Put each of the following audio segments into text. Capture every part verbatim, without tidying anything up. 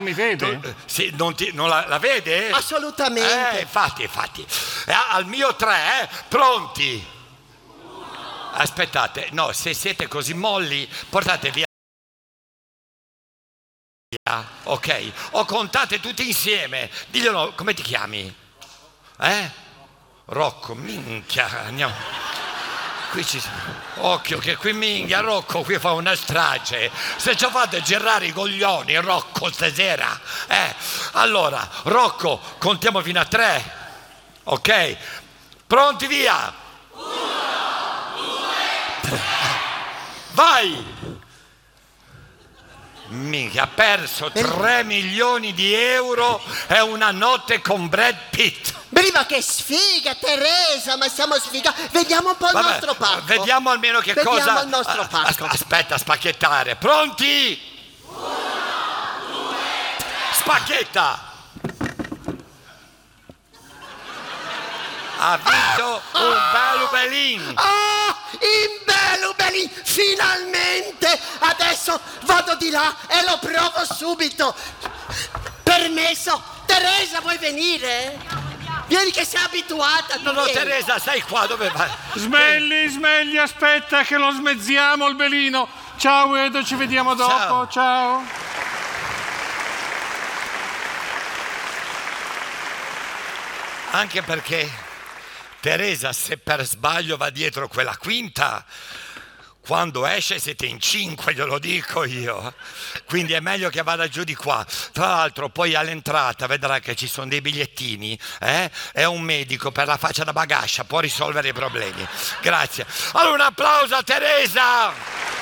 Mi vede? Tu, sì, non, ti, non la, la vede? Assolutamente. Eh, infatti, infatti. Eh, al mio tre, eh? Pronti? Aspettate, no, se siete così molli, portate via. Ok, o contate tutti insieme. Diglielo, come ti chiami? Eh? Rocco, minchia, andiamo. Qui ci occhio che qui minchia Rocco qui fa una strage. Se ci fate girare i coglioni Rocco stasera. Eh, allora, Rocco, contiamo fino a tre. Ok? Pronti via? Uno, due, tre. Vai! Minchia, ha perso tre milioni di euro e una notte con Brad Pitt. Prima che sfiga, Teresa, ma siamo sfigati. Vediamo un po' il Vabbè, nostro pacco. Vediamo almeno che vediamo cosa... Vediamo il nostro pacco. As- aspetta, spacchettare. Pronti? Uno, due, tre. Spacchetta! Ha vinto ah, un bello belin. Ah, in bello belin, finalmente! Adesso vado di là e lo provo subito. Permesso? Teresa, vuoi venire? Vieni che sei abituata. No, no, Teresa, stai qua, dove vai? Smelli, Smelli, aspetta che lo smezziamo il belino. Ciao Edo, ci vediamo dopo, ciao. Ciao. Anche perché Teresa, se per sbaglio va dietro quella quinta, quando esce siete in cinque, glielo dico io. Quindi è meglio che vada giù di qua. Tra l'altro poi all'entrata vedrà che ci sono dei bigliettini, eh? È un medico per la faccia da bagascia, può risolvere i problemi. Grazie. Allora un applauso a Teresa.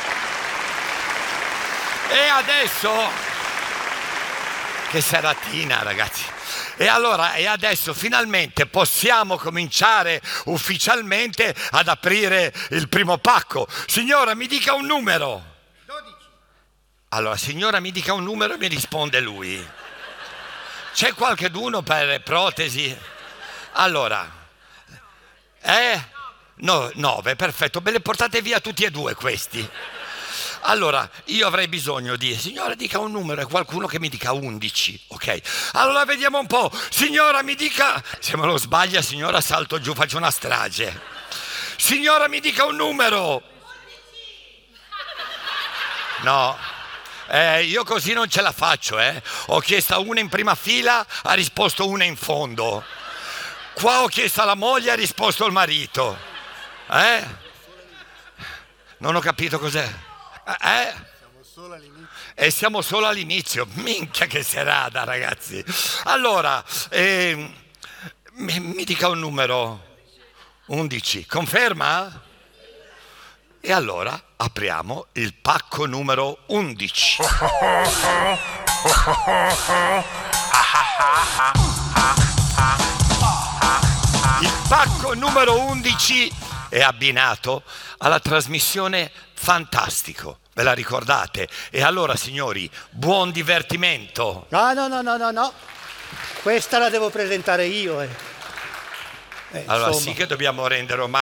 E adesso, che seratina ragazzi. E allora, e adesso finalmente possiamo cominciare ufficialmente ad aprire il primo pacco. Signora, mi dica un numero. dodici. Allora, signora, mi dica un numero e mi risponde lui. C'è qualcheduno per protesi? Allora, eh? No, nove, perfetto. Ve le portate via tutti e due questi. Allora, io avrei bisogno di... Signora, dica un numero, e qualcuno che mi dica undici, ok? Allora, vediamo un po'. Signora, mi dica... Se me lo sbaglia, signora, salto giù, faccio una strage. Signora, mi dica un numero. No, eh, io così non ce la faccio, eh. Ho chiesto a una in prima fila, ha risposto una in fondo. Qua ho chiesto alla moglie, ha risposto il marito. Eh? Non ho capito cos'è. Eh? Siamo solo all'inizio. E siamo solo all'inizio. Minchia che serata, ragazzi. Allora, eh, mi, mi dica un numero. undici. Conferma? E allora apriamo il pacco numero undici. Il pacco numero undici è abbinato alla trasmissione Fantastico, ve la ricordate? E allora signori, buon divertimento. No, no, no, no, no, no. Questa la devo presentare io. Eh. Eh, Allora insomma. sì che dobbiamo rendere omaggio.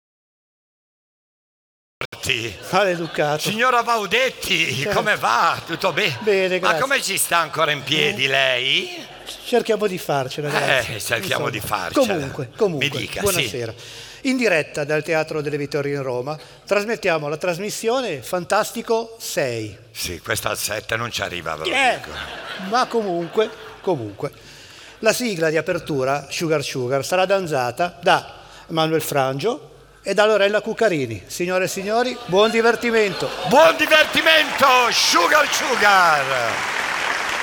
Maleducato. Signora Baudetti, come va? Tutto bene? Bene, grazie. Ma come ci sta ancora in piedi lei? Cerchiamo di farcela, ragazzi. Eh, cerchiamo Insomma. di farcela. Comunque, comunque, Mi dica, buonasera. Sì. In diretta dal Teatro delle Vittorie in Roma trasmettiamo la trasmissione Fantastico sei. Sì, questa al sette non ci arriva, ve lo Eh, dico. ma comunque, comunque. La sigla di apertura, Sugar Sugar, sarà danzata da Manuel Frangio e da Lorella Cuccarini. Signore e signori, buon divertimento. Buon divertimento, Sugar Sugar!